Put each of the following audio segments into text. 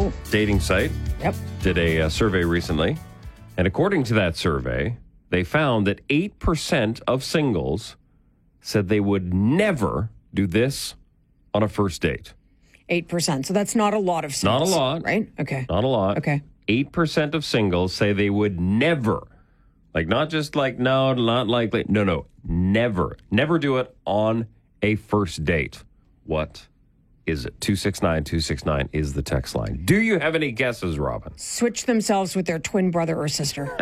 dating site Yep. did a survey recently. And according to that survey, they found that 8% of singles said they would never do this on a first date. 8%. So that's not a lot of singles. Not a lot. Right? Okay. Not a lot. Okay. 8% of singles say they would never, like not just like no, not likely. No, never do it on a first date. What is it? 269-269 is the text line. Do you have any guesses, Robin? Switch themselves with their twin brother or sister.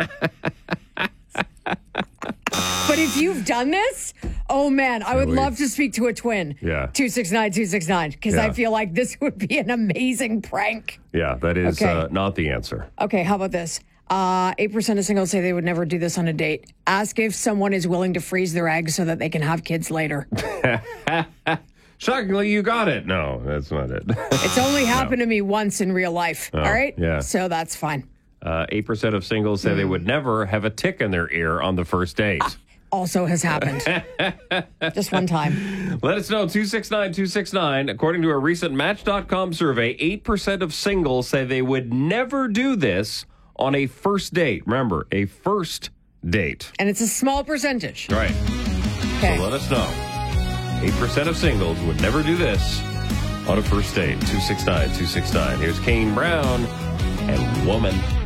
But if you've done this, oh man, I would love to speak to a twin. Yeah. 269-269, because I feel like this would be an amazing prank. Yeah, that is not the answer. Okay, how about this? 8% of singles say they would never do this on a date. Ask if someone is willing to freeze their eggs so that they can have kids later. Shockingly, you got it. No, that's not it. It's only happened to me once in real life. All right? Yeah. So that's fine. 8% of singles say they would never have a tick in their ear on the first date. Also has happened. Just one time. Let us know, 269-269. According to a recent Match.com survey, 8% of singles say they would never do this on a first date. Remember, a first date. And it's a small percentage. Right. Okay. So let us know. 8% of singles would never do this on a first date. 269-269. Here's Kane Brown and Woman.